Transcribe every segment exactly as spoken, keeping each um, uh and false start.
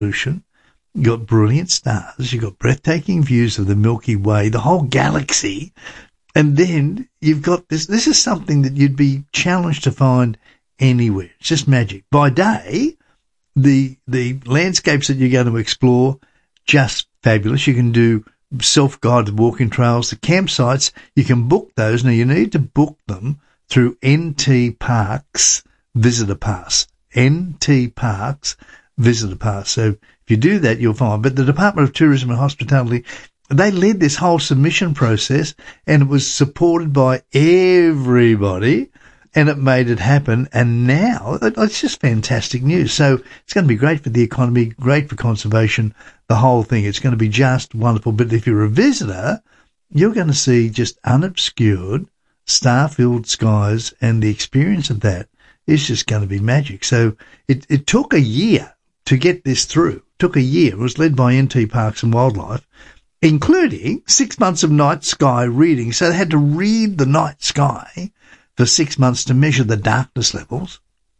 resolution. You've got brilliant stars. You've got breathtaking views of the Milky Way, the whole galaxy. And then you've got this. This is something that you'd be challenged to find anywhere. It's just magic. By day, the the landscapes that you're going to explore, just fabulous. You can do self-guided walking trails. The campsites, you can book those. Now, you need to book them through N T Parks Visitor Pass. N T Parks Visitor Pass. So if you do that, you'll find. But the Department of Tourism and Hospitality, they led this whole submission process, and it was supported by everybody, and it made it happen. And now it's just fantastic news. So it's going to be great for the economy, great for conservation, the whole thing. It's going to be just wonderful. But if you're a visitor, you're going to see just unobscured, star-filled skies, and the experience of that is just going to be magic. So it, it took a year to get this through. It took a year. It was led by N T Parks and Wildlife, including six months of night sky reading. So they had to read the night sky for six months to measure the darkness levels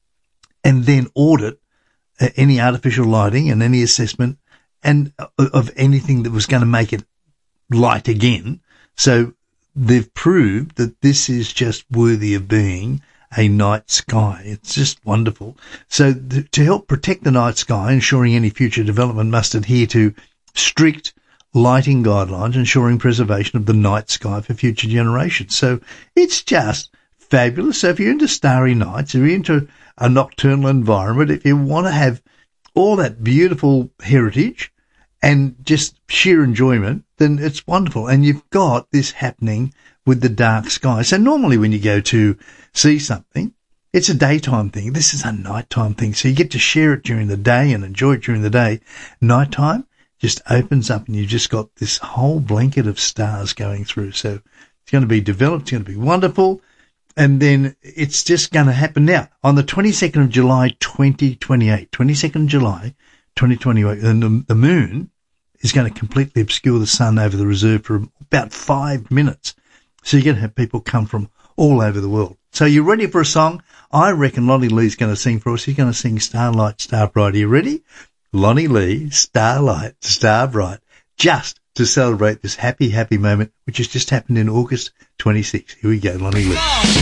and then audit uh, any artificial lighting and any assessment and uh, of anything that was going to make it light again. So they've proved that this is just worthy of being a night sky. It's just wonderful. So th- to help protect the night sky, ensuring any future development must adhere to strict lighting guidelines, ensuring preservation of the night sky for future generations. So it's just fabulous. So if you're into starry nights, if you're into a nocturnal environment, if you want to have all that beautiful heritage and just sheer enjoyment, then it's wonderful. And you've got this happening with the dark sky. So normally when you go to see something, it's a daytime thing. This is a nighttime thing. So you get to share it during the day and enjoy it during the day. Nighttime just opens up and you've just got this whole blanket of stars going through. So it's going to be developed. It's going to be wonderful. And then it's just going to happen now. On the twenty-second of July, twenty twenty-eight, twenty-second of July, twenty twenty-eight, and the, the moon is going to completely obscure the sun over the reserve for about five minutes. So you're going to have people come from all over the world. So you ready for a song? I reckon Lonnie Lee's going to sing for us. He's going to sing Starlight, Star Bright. Are you ready? Lonnie Lee, Starlight, Star Bright, just to celebrate this happy, happy moment, which has just happened in August twenty-sixth. Here we go, Lonnie Lee.